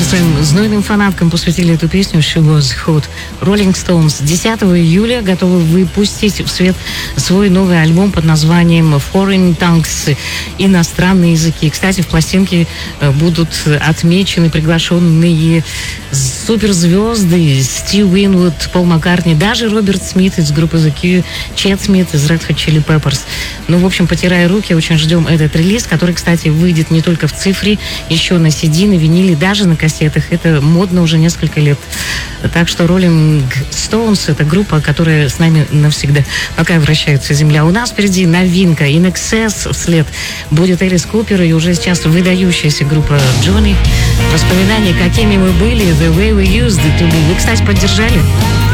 своим знойным фанаткам посвятили эту песню «She Was Hot». Rolling Stones 10 июля готовы выпустить в свет свой новый альбом под названием Foreign Tongues – иностранные языки. Кстати, в пластинке будут отмечены приглашенные суперзвезды: Стив Уинвуд, Пол Маккартни, даже Роберт Смит из группы The Cure, Чет Смит из Red Hot Chili Peppers. Ну, в общем, потирая руки, очень ждем этот релиз, который, кстати, выйдет не только в цифре, еще на CD, на виниле, даже на кассетах. Это модно уже несколько лет. Так что Rolling Stones — это группа, которая с нами навсегда, пока вращается Земля. У нас впереди новинка In Excess, вслед будет Элис Купер и уже сейчас выдающаяся группа Джонни. Воспоминания, какими мы были, The Way We Used To Be. Вы, кстати, поддержали?